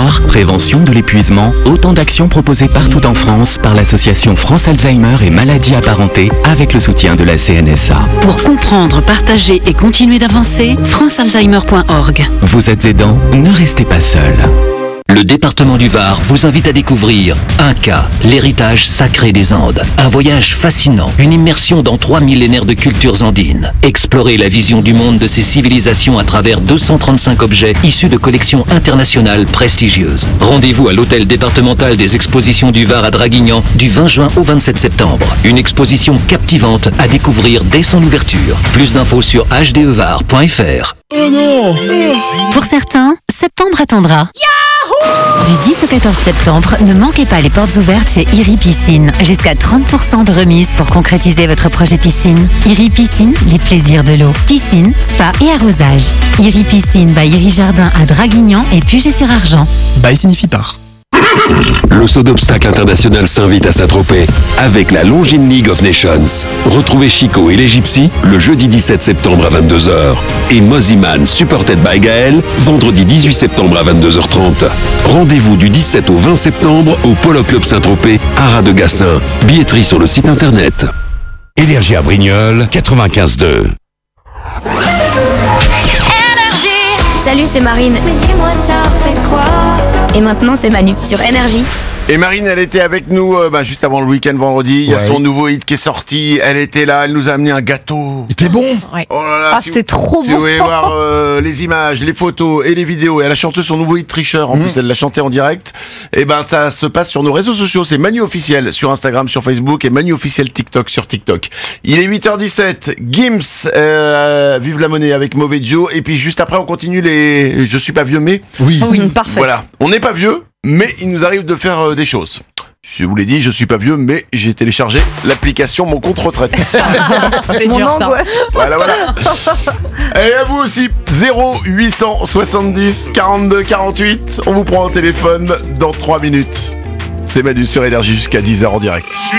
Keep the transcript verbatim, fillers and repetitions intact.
mémoire, prévention de l'épuisement, autant d'actions proposées partout en France par l'association France Alzheimer et maladies apparentées avec le soutien de la C N S A. Pour comprendre, partager et continuer d'avancer, france alzheimer point org. Vous êtes aidant, ne restez pas seul. Le département du Var vous invite à découvrir Inca, l'héritage sacré des Andes. Un voyage fascinant, une immersion dans trois millénaires de cultures andines. Explorez la vision du monde de ces civilisations à travers deux cent trente-cinq objets issus de collections internationales prestigieuses. Rendez-vous à l'hôtel départemental des expositions du Var à Draguignan du vingt juin au vingt-sept septembre. Une exposition captivante à découvrir dès son ouverture. Plus d'infos sur h d e var point f r. Oh non! Pour certains, septembre attendra. Du dix au quatorze septembre, ne manquez pas les portes ouvertes chez Iri Piscine. Jusqu'à trente pour cent de remise pour concrétiser votre projet piscine. Iri Piscine, les plaisirs de l'eau. Piscine, spa et arrosage. Iri Piscine by Iri Jardin à Draguignan et Puget-sur-Argent. By signifie par. Le saut d'obstacle international s'invite à Saint-Tropez avec la Longines League of Nations. Retrouvez Chico et les Gypsies le jeudi dix-sept septembre à vingt-deux heures et Moziman supported by Gaël vendredi dix-huit septembre à vingt-deux heures trente. Rendez-vous du dix-sept au vingt septembre au Polo Club Saint-Tropez, Haras de Gassin. Billetterie sur le site internet. Énergie à Brignoles, quatre-vingt-quinze deux. Salut, c'est Marine. Mais dis-moi ça fait quoi? Et maintenant c'est Manu sur Énergie. Et Marine, elle était avec nous euh, bah, juste avant le week-end vendredi. Il y a son nouveau hit qui est sorti. Elle était là, elle nous a amené un gâteau. C'était bon. Ouais. Oh là là, Ah, si c'était vous, trop si bon. vous voulez voir euh, les images, les photos et les vidéos. Et elle a chanté son nouveau hit Tricheur. En Mmh. plus, elle l'a chanté en direct. Et ben, ça se passe sur nos réseaux sociaux. C'est Manu Officiel sur Instagram, sur Facebook et Manu Officiel TikTok sur TikTok. Il est huit heures dix-sept. Gims, euh, vive la monnaie avec Mauvais Joe. Et puis juste après, on continue les Je suis pas vieux, mais. Oui. Oui, parfait. Voilà. On n'est pas vieux, mais il nous arrive de faire euh, des choses. Je vous l'ai dit, je suis pas vieux, mais j'ai téléchargé l'application Mon Compte Retraite. C'est Mon dur, ça. angoisse. Voilà, voilà. Et à vous aussi, zéro huit cent soixante-dix quarante-deux quarante-huit. On vous prend au téléphone dans trois minutes. C'est Manu sur Énergie jusqu'à dix heures en direct.